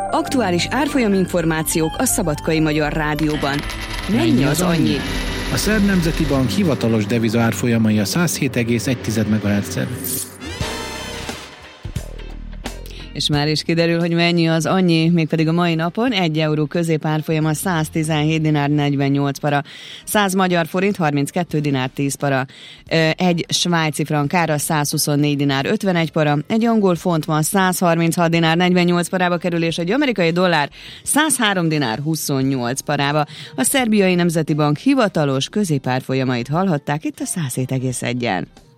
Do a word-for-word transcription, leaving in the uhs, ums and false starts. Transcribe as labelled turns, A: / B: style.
A: Aktuális árfolyam információk a Szabadkai Magyar Rádióban. Mennyi az annyi?
B: A Szerb Nemzeti Bank hivatalos deviza árfolyamai a száz hét egész egy megahertz.
C: És már is kiderül, hogy mennyi az annyi, mégpedig a mai napon egy euró középárfolyama száztizenhét dinár negyvennyolc para, száz magyar forint harminckettő dinár tíz para, egy svájci frank ára százhuszonnégy dinár ötvenegy para, egy angol font ma százharminchat dinár negyvennyolc parába kerül, és egy amerikai dollár százhárom dinár huszonnyolc parába. A Szerbiai Nemzeti Bank hivatalos középárfolyamait hallhatták itt a száz hét egész egyen.